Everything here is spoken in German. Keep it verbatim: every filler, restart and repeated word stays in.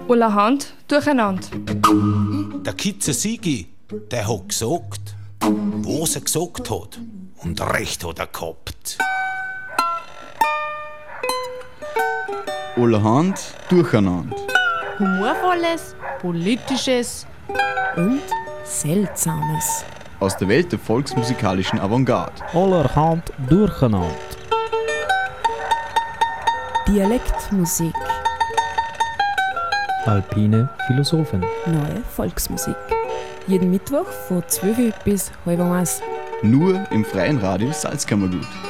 allerhand durcheinander. Der Kitzer Sigi, der hat gesagt, was er gesagt hat. Und recht hat er gehabt. Allerhand durcheinander. Humorvolles, Politisches und Seltsames. Aus der Welt der volksmusikalischen Avantgarde. Allerhand durcheinander. Dialektmusik. Alpine Philosophen. Neue Volksmusik. Jeden Mittwoch von zwölf bis halb eins. Nur im freien Radio Salzkammergut.